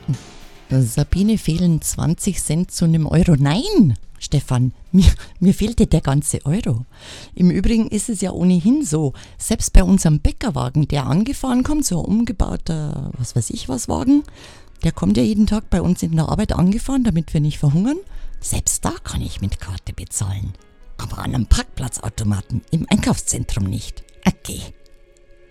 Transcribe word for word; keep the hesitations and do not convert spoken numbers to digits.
Sabine, fehlen zwanzig Cent zu einem Euro. Nein, Stefan, mir, mir fehlte der ganze Euro. Im Übrigen ist es ja ohnehin so, selbst bei unserem Bäckerwagen, der angefahren kommt, so ein umgebauter, was weiß ich was Wagen, der kommt ja jeden Tag bei uns in der Arbeit angefahren, damit wir nicht verhungern. Selbst da kann ich mit Karte bezahlen. Aber an einem Parkplatzautomaten im Einkaufszentrum nicht. Okay.